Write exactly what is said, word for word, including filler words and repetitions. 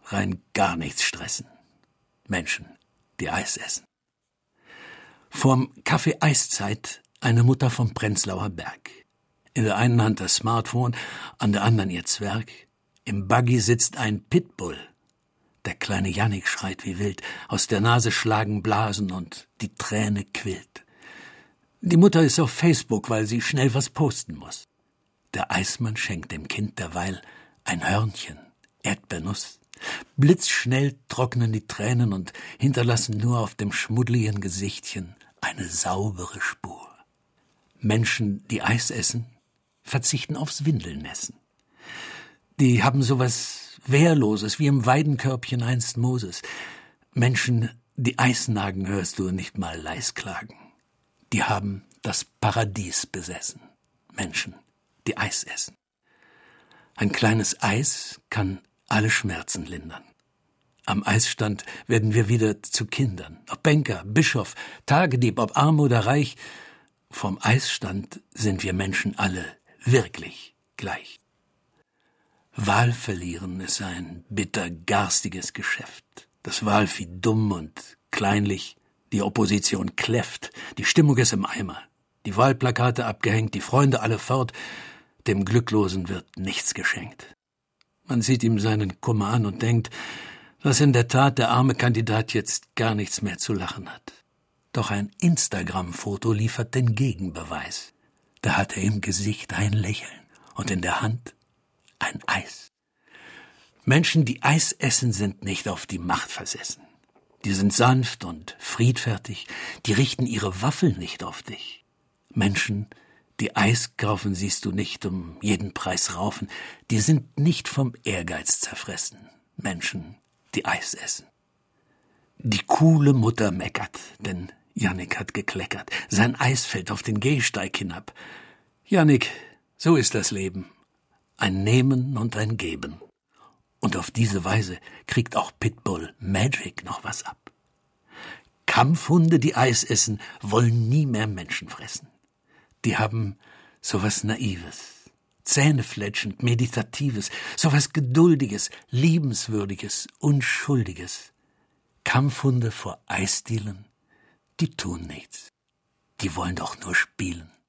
rein gar nichts stressen. Menschen, die Eis essen. Vorm Café Eiszeit eine Mutter vom Prenzlauer Berg. In der einen Hand das Smartphone, an der anderen ihr Zwerg. Im Buggy sitzt ein Pitbull. Der kleine Jannik schreit wie wild, aus der Nase schlagen Blasen und die Träne quillt. Die Mutter ist auf Facebook, weil sie schnell was posten muss. Der Eismann schenkt dem Kind derweil ein Hörnchen, Erdbeernuss. Blitzschnell trocknen die Tränen und hinterlassen nur auf dem schmuddligen Gesichtchen eine saubere Spur. Menschen, die Eis essen, verzichten aufs Windelnessen. Die haben sowas Wehrloses, wie im Weidenkörbchen einst Moses. Menschen, die Eis nagen, hörst du nicht mal leis klagen. Die haben das Paradies besessen. Menschen, die Eis essen. Ein kleines Eis kann alle Schmerzen lindern. Am Eisstand werden wir wieder zu Kindern. Ob Banker, Bischof, Tagedieb, ob arm oder reich. Vom Eisstand sind wir Menschen alle wirklich gleich. Wahl verlieren ist ein bitter garstiges Geschäft. Das Wahlvieh dumm und kleinlich, die Opposition kläfft, die Stimmung ist im Eimer, die Wahlplakate abgehängt, die Freunde alle fort, dem Glücklosen wird nichts geschenkt. Man sieht ihm seinen Kummer an und denkt, dass in der Tat der arme Kandidat jetzt gar nichts mehr zu lachen hat. Doch ein Instagram-Foto liefert den Gegenbeweis. Da hat er im Gesicht ein Lächeln und in der Hand ein Eis. Menschen, die Eis essen, sind nicht auf die Macht versessen. Die sind sanft und friedfertig, die richten ihre Waffel nicht auf dich. Menschen, die Eis kaufen, siehst du nicht um jeden Preis raufen, die sind nicht vom Ehrgeiz zerfressen. Menschen, die Eis essen. Die coole Mutter meckert, denn Jannik hat gekleckert. Sein Eis fällt auf den Gehsteig hinab. Jannik, so ist das Leben. Ein Nehmen und ein Geben. Und auf diese Weise kriegt auch Pitbull Magic noch was ab. Kampfhunde, die Eis essen, wollen nie mehr Menschen fressen. Die haben sowas Naives, zähnefletschend, Meditatives, sowas Geduldiges, Liebenswürdiges, Unschuldiges. Kampfhunde vor Eisdielen, die tun nichts. Die wollen doch nur spielen.